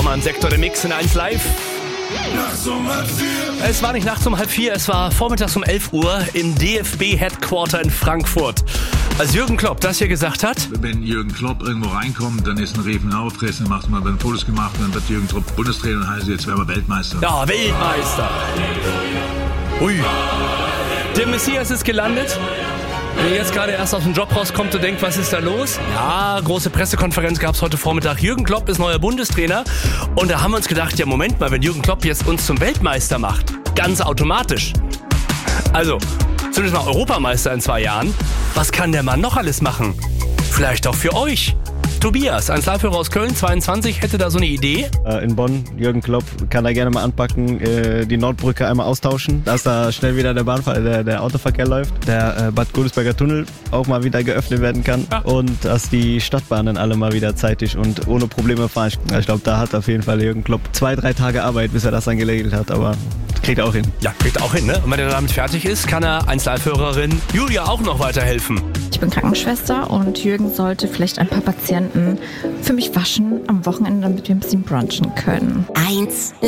Hofmann, Sektor der Mix in 1 Live. Nachts um 3:30. Es war nicht nachts um 3:30, es war vormittags um 11 Uhr im DFB-Headquarter in Frankfurt. Als Jürgen Klopp das hier gesagt hat... Wenn Jürgen Klopp irgendwo reinkommt, dann ist ein Riefen Auftritt, dann macht man dann Fotos gemacht, dann wird Jürgen Klopp Bundestrainer und heißt, jetzt werden wir Weltmeister. Ja, Weltmeister. Ui. Der Messias ist gelandet. Wer jetzt gerade erst aus dem Job rauskommt und denkt, was ist da los? Ja, große Pressekonferenz gab es heute Vormittag. Jürgen Klopp ist neuer Bundestrainer. Und da haben wir uns gedacht, ja Moment mal, wenn Jürgen Klopp jetzt uns zum Weltmeister macht, ganz automatisch. Also, zumindest mal Europameister in 2 Jahren. Was kann der Mann noch alles machen? Vielleicht auch für euch. Tobias, ein Live-Hörer aus Köln, 22, hätte da so eine Idee? In Bonn, Jürgen Klopp kann da gerne mal anpacken, die Nordbrücke einmal austauschen, dass da schnell wieder der Autoverkehr läuft, der Bad Godesberger Tunnel auch mal wieder geöffnet werden kann und dass die Stadtbahnen alle mal wieder zeitig und ohne Probleme fahren. Ich glaube, da hat auf jeden Fall Jürgen Klopp 2-3 Tage Arbeit, bis er das dann geregelt hat, aber kriegt er auch hin. Ja, kriegt er auch hin, ne? Und wenn er damit fertig ist, kann er 1 Live-Hörerin Julia auch noch weiterhelfen. Ich bin Krankenschwester und Jürgen sollte vielleicht ein paar Patienten für mich waschen am Wochenende, damit wir ein bisschen brunchen können. 1 Live.